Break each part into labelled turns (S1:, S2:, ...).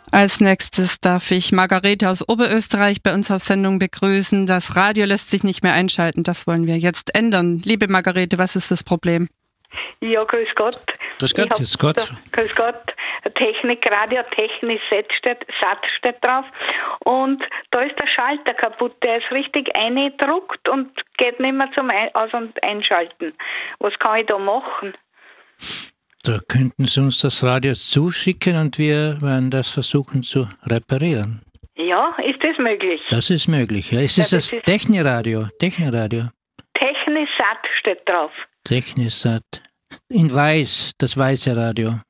S1: Als nächstes darf ich Margarete aus Oberösterreich bei uns auf Sendung begrüßen. Das Radio lässt sich nicht mehr einschalten. Das wollen wir jetzt ändern. Liebe Margarete, was ist das Problem?
S2: Ja, grüß Gott.
S3: Grüß Gott.
S2: Grüß Gott. Grüß Gott. Technik, Radiotechnik, Satz steht drauf. Und da ist der Schalter kaputt. Der ist richtig eingedruckt und geht nicht mehr zum Aus- und Einschalten. Was kann ich da machen?
S4: Da könnten Sie uns das Radio zuschicken und wir werden das versuchen zu reparieren.
S2: Ja, ist das möglich?
S4: Das ist möglich, ja. Ist es das Techniradio?
S2: Technisat steht drauf.
S4: Technisat. In weiß, das weiße Radio.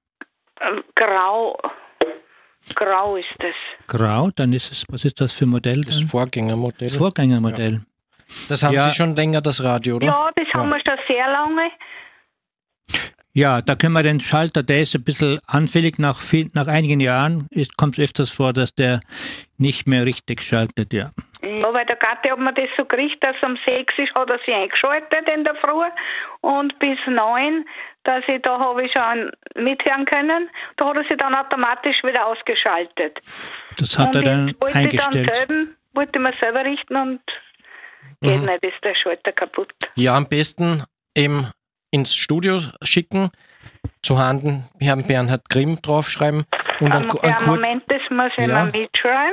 S2: Grau ist das.
S4: Grau, dann ist es, was ist das für ein Modell?
S3: Das Vorgängermodell.
S4: Das Vorgängermodell.
S3: Ja. Das haben Sie schon länger, das Radio, oder?
S2: Ja, das haben wir schon sehr lange.
S4: Ja, da können wir den Schalter, der ist ein bisschen anfällig, nach einigen Jahren kommt es öfters vor, dass der nicht mehr richtig schaltet, ja.
S2: Ja, weil der Gatte hat mir das so gekriegt, dass um 6 ist, hat er sich eingeschaltet in der Früh und bis 9, dass ich da habe ich schon mithören können, da hat er sich dann automatisch wieder ausgeschaltet.
S4: Das hat er dann eingestellt.
S2: Wollte man selber richten und geht nicht, ist der Schalter kaputt.
S3: Ja, am besten eben ins Studio schicken, zu Handen Herrn Bernhard Grimm draufschreiben. Und
S2: Moment, das muss ich mal mitschreiben.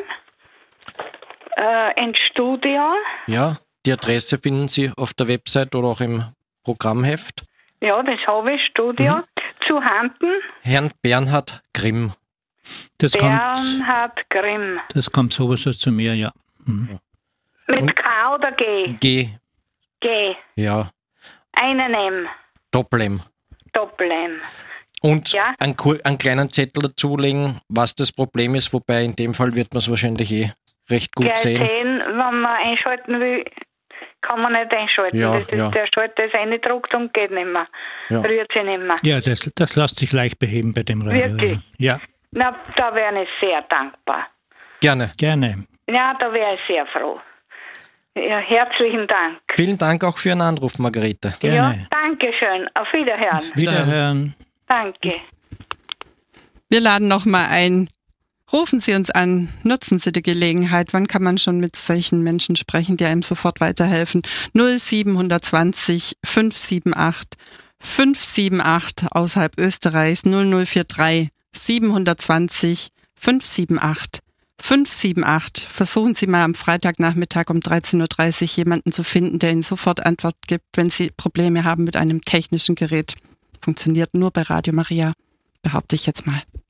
S2: Ins Studio.
S3: Ja, die Adresse finden Sie auf der Website oder auch im Programmheft.
S2: Ja, das habe ich, Studio. Zu Handen
S3: Herrn Bernhard Grimm.
S2: Bernhard Grimm.
S4: Das kommt sowieso zu mir, ja.
S2: Mit K oder G?
S3: G.
S2: G.
S3: Ja.
S2: Einen M.
S3: Doppel-M.
S2: Doppel-M.
S3: Und einen kleinen Zettel dazulegen, was das Problem ist, wobei in dem Fall wird man es wahrscheinlich recht gut sehen.
S2: Wenn man einschalten will, kann man nicht einschalten.
S3: Ja,
S2: der Schalter ist eingedruckt und geht nicht mehr.
S3: Ja.
S2: Rührt sich nicht mehr.
S4: Ja, das lässt sich leicht beheben bei dem Radio.
S2: Wirklich?
S4: Ja.
S2: Na, da wäre ich sehr dankbar.
S3: Gerne.
S2: Ja, da wäre ich sehr froh. Ja, herzlichen Dank.
S3: Vielen Dank auch für Ihren Anruf, Margarete.
S4: Gerne.
S2: Ja, danke schön. Auf Wiederhören.
S4: Wiederhören.
S2: Danke.
S1: Wir laden nochmal ein. Rufen Sie uns an, nutzen Sie die Gelegenheit. Wann kann man schon mit solchen Menschen sprechen, die einem sofort weiterhelfen? 0720 578 578 außerhalb Österreichs 0043 720 578 578. Versuchen Sie mal am Freitagnachmittag um 13.30 Uhr jemanden zu finden, der Ihnen sofort Antwort gibt, wenn Sie Probleme haben mit einem technischen Gerät. Funktioniert nur bei Radio Maria, behaupte ich jetzt mal.